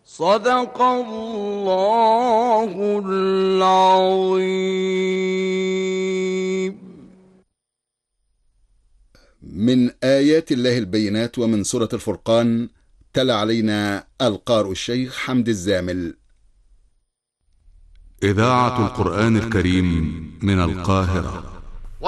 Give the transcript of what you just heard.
صدق الله العظيم. من آيات الله البينات ومن سورة الفرقان. تلا علينا القارئ الشيخ حمد الزامل. إذاعة القرآن الكريم من القاهرة.